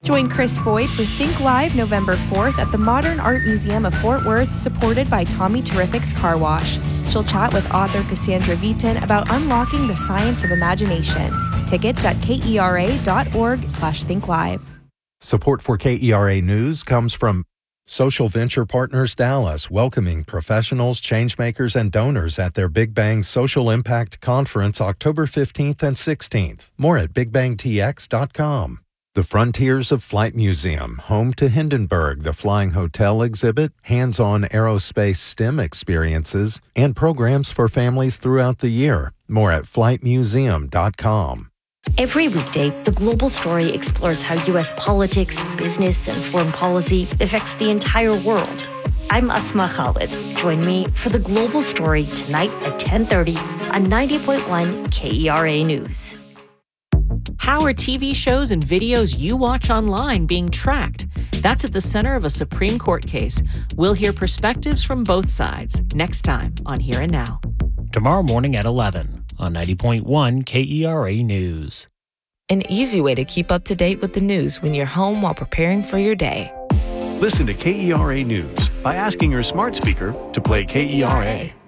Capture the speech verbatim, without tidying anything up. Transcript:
Join Chris Boyd for Think Live November fourth at the Modern Art Museum of Fort Worth, supported by Tommy Terrific's Car Wash. She'll chat with author Cassandra Viton about unlocking the science of imagination. Tickets at kera.org slash think live. Support for K E R A News comes from Social Venture Partners Dallas, welcoming professionals, changemakers, and donors at their Big Bang Social Impact Conference October fifteenth and sixteenth. More at big bang t x dot com. The Frontiers of Flight Museum, home to Hindenburg, the Flying Hotel exhibit, hands-on aerospace STEM experiences, and programs for families throughout the year. More at flight museum dot com. Every weekday, The Global Story explores how U S politics, business, and foreign policy affects the entire world. I'm Asma Khalid. Join me for The Global Story tonight at ten thirty on ninety point one K E R A News. How are T V shows and videos you watch online being tracked? That's at the center of a Supreme Court case. We'll hear perspectives from both sides next time on Here and Now. Tomorrow morning at eleven on ninety point one K E R A News. An easy way to keep up to date with the news when you're home while preparing for your day. Listen to K E R A News by asking your smart speaker to play K E R A.